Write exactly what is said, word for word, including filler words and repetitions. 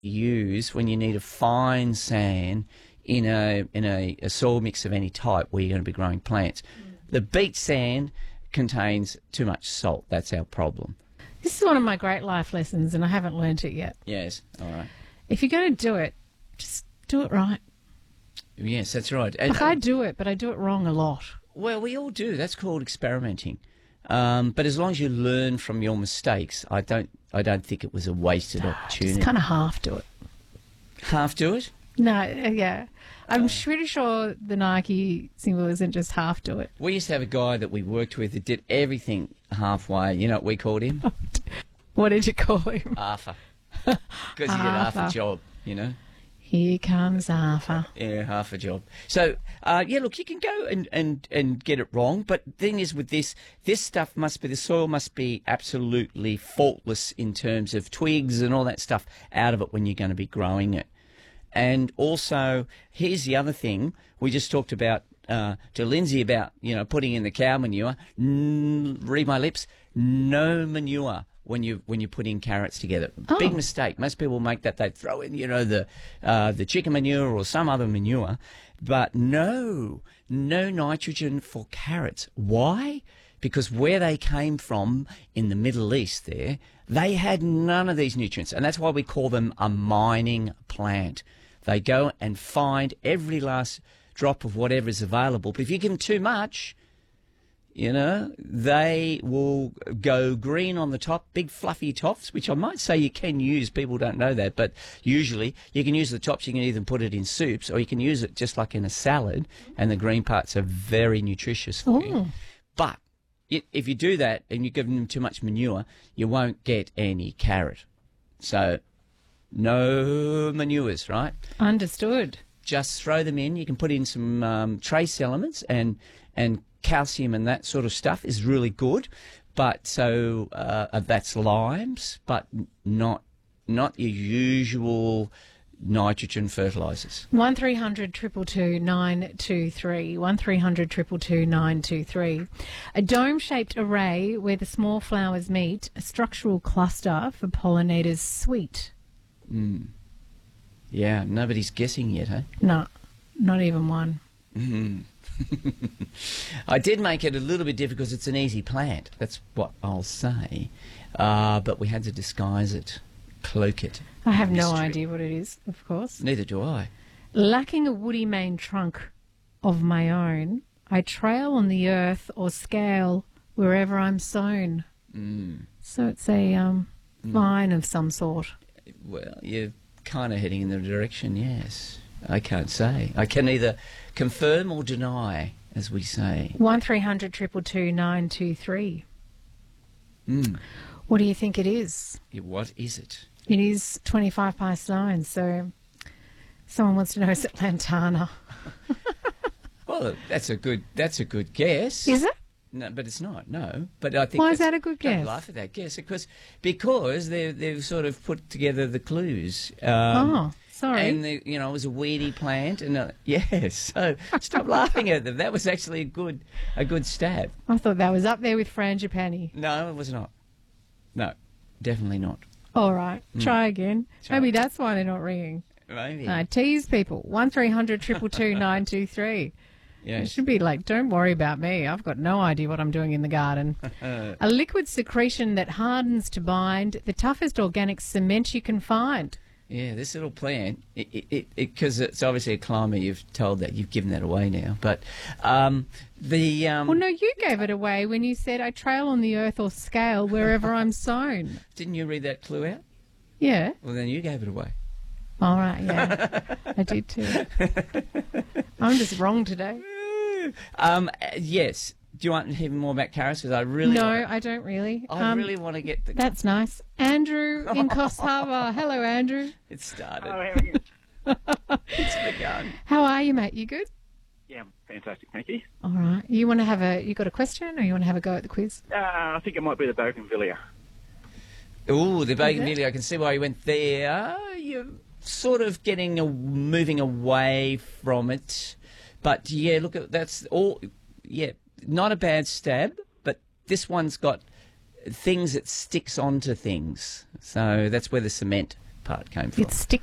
use when you need a fine sand in a in a, a soil mix of any type where you're going to be growing plants. Mm. The beach sand contains too much salt. That's our problem. This is one of my great life lessons, and I haven't learnt it yet. Yes, all right. If you're going to do it, just do it right. Yes, that's right. And, like I do it, but I do it wrong a lot. Well, we all do. That's called experimenting. Um, but as long as you learn from your mistakes, I don't. I don't think it was a wasted opportunity. Just kind of half do it. Half do it? No, yeah. I'm oh. pretty sure the Nike symbol isn't just half do it. We used to have a guy that we worked with that did everything halfway. You know what we called him? What did you call him? Arthur. Because he did half a job, you know. Here comes Arthur. Yeah, half a job. So, uh, yeah, look, you can go and, and, and get it wrong, but the thing is with this, this stuff must be, the soil must be absolutely faultless in terms of twigs and all that stuff out of it when you're going to be growing it. And also, here's the other thing, we just talked about, uh, to Lindsay about, you know, putting in the cow manure. N- read my lips, no manure. When you when you put in carrots together, oh. Big mistake. Most people make that, they throw in, you know, the uh, the chicken manure or some other manure, but no, no nitrogen for carrots. Why? Because where they came from in the Middle East, there they had none of these nutrients, and that's why we call them a mining plant. They go and find every last drop of whatever is available. But if you give them too much, you know, they will go green on the top, big fluffy tops, which I might say you can use. People don't know that, but usually you can use the tops. You can either put it in soups or you can use it just like in a salad, and the green parts are very nutritious for oh. you. But it, if you do that and you're giving them too much manure, you won't get any carrot. So no manures, right? Understood. Just throw them in. You can put in some um, trace elements and and calcium and that sort of stuff is really good, but so uh, that's limes, but not not your usual nitrogen fertilisers. One three hundred triple two nine two three. One three hundred triple two nine two three. A dome-shaped array where the small flowers meet. A structural cluster for pollinators. Sweet. Mm. Yeah, nobody's guessing yet, eh? No, not even one. Mm-hmm. I did make it a little bit difficult because it's an easy plant. That's what I'll say. Uh, but we had to disguise it, cloak it. I have no idea what it is, of course. Neither do I. Lacking a woody main trunk of my own, I trail on the earth or scale wherever I'm sown. Mm. So it's a um, mm. vine of some sort. Well, you're kind of heading in the direction, yes. I can't say. I can either confirm or deny, as we say. One three hundred triple two nine two three. Mm. What do you think it is? Yeah, what is it? It is twenty-five past nine, so someone wants to know, is it lantana? Well, that's a good that's a good guess. Is it? No, but it's not. No, but I think. Why is that a good guess? Don't laugh at that guess because because they they've sort of put together the clues. Um, oh, sorry. And the, you know, it was a weedy plant, and uh, yes. So stop laughing at them. That was actually a good a good stab. I thought that was up there with frangipani. No, it was not. No, definitely not. All right, mm. try again. Try. Maybe that's why they're not ringing. Maybe. I tease people. One three hundred triple two nine two three. Yes. It should be like, don't worry about me. I've got no idea what I'm doing in the garden. A liquid secretion that hardens to bind the toughest organic cement you can find. Yeah, this little plant, because it, it, it, it, it's obviously a climber, you've told that, you've given that away now. But um, the... Um, well, no, you gave it away when you said, I trail on the earth or scale wherever I'm sown. Didn't you read that clue out? Yeah. Well, then you gave it away. All right, yeah. I did too. I'm just wrong today. Um, yes. Do you want to hear more about carrots? Because I really no, wanna, I don't really. I um, really want to get the. That's nice, Andrew in Coffs Harbour. Hello, Andrew. It started. Oh, how are you? It's begun. How are you, mate? You good? Yeah, fantastic. Thank you. All right. You want to have a? You got a question, or you want to have a go at the quiz? Uh, I think it might be the bougainvillea. Oh, the bougainvillea. I can see why you went there. You're sort of getting a, moving away from it. But, yeah, look, that's all, yeah, not a bad stab, but this one's got things that sticks onto things. So that's where the cement part came from. It's stick